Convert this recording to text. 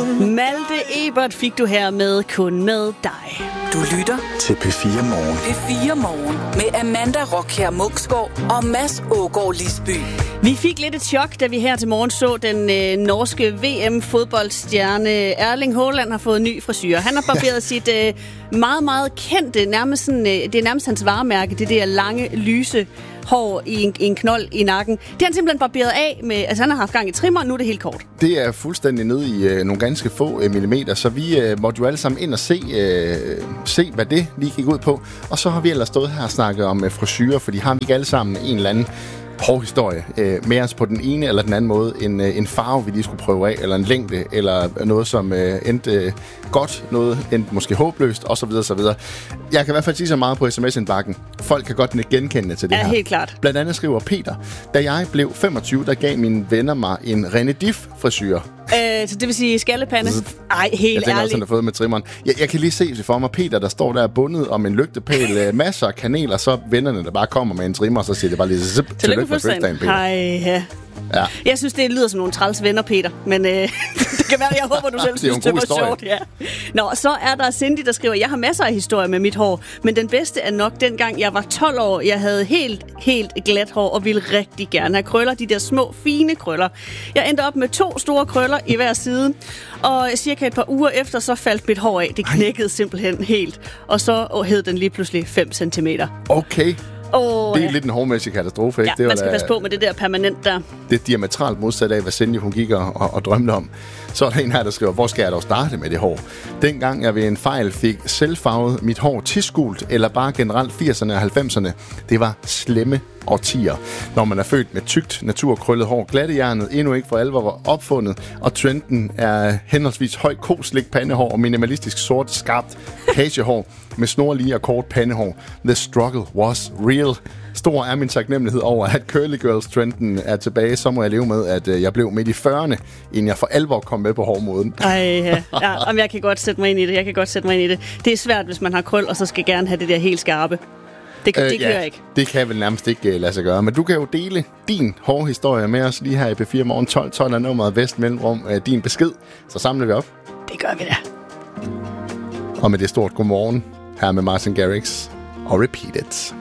Malte Ebert fik du her med Kun med dig. Du lytter til P4 Morgen. P4 Morgen med Amanda Rockher Muksgaard og Mads Ågaard Lisby. Vi fik lidt et chok, da vi her til morgen så den norske VM-fodboldstjerne Erling Haaland har fået ny frisyr. Han har barberet sit meget, meget kendte, det er nærmest hans varemærke, det der lange, lyse hår i en knold i nakken. Det har han simpelthen barberet af med, altså han har haft gang i trimmer, nu er det helt kort. Det er fuldstændig nede i nogle ganske få millimeter, så vi måtte jo alle sammen ind og se, hvad det lige gik ud på. Og så har vi ellers stået her og snakket om frisyrer, fordi har vi ikke alle sammen en eller anden historie med os på den ene eller den anden måde. En farve, vi lige skulle prøve af, eller en længde, eller noget, som endte godt, noget endte måske håbløst, osv. osv. Jeg kan i hvert fald sige så meget på sms-indbakken. Folk kan godt genkende til det her. Ja, helt klart. Blandt andet skriver Peter, da jeg blev 25, der gav mine venner mig en René Dif-frisyr. Så det vil sige skallepande? Ej, helt ærligt. Jeg tænker også, han har fået med trimmeren. Jeg kan lige se det for mig. Peter, der står der bundet om en lygtepæl, masser af kaneler, så vennerne, der bare kommer med en trimmer, så siger det bare lige tillykke med fødselsdagen, Peter. Hej. Ja. Jeg synes, det lyder som nogle træls venner, Peter. Men det kan være, jeg håber, du selv synes, det var sjovt. Ja. Nå, så er der Cindy, der skriver, jeg har masser af historier med mit hår, men den bedste er nok dengang, jeg var 12 år. Jeg havde helt glat hår og ville rigtig gerne have krøller. De der små, fine krøller. Jeg endte op med 2 store krøller i hver side. Og cirka et par uger efter, så faldt mit hår af. Det knækkede simpelthen helt. Og så hed den lige pludselig 5 centimeter. Okay. Det er lidt en hårmæssig katastrofe, ikke? Ja, det man skal passe på med det der permanent der. Det er diametralt modsat af, hvad Cindy hun gik og drømte om. Så er der en her, der skriver, hvor skal jeg dog starte med det hår? Dengang jeg ved en fejl fik selvfarvet mit hår tisgult, eller bare generelt 80'erne og 90'erne, det var slemme årtier. Når man er født med tykt, naturkrøllet hår, glattehjernet endnu ikke for alvor var opfundet, og trenden er henholdsvis høj koslik pandehår og minimalistisk sort, skarpt kagehår med snorlige og kort pandehår. The struggle was real. Stor er min taknemmelighed over, at curly girls-trenden er tilbage. Så må jeg leve med, at jeg blev midt i 40'erne, inden jeg for alvor kom med på hårmoden. Ja, jeg kan godt sætte mig ind i det. Det er svært, hvis man har krøl, og så skal gerne have det der helt skarpe. Det kan jeg ikke. Det kan vel nærmest ikke lade sig gøre. Men du kan jo dele din hårhistorie med os lige her i P4 Morgen. 12 er nummeret Vest Mellemrum. Din besked. Så samler vi op. Det gør vi da. Og med det stort godmorgen her med Martin Garrix og Repeat It.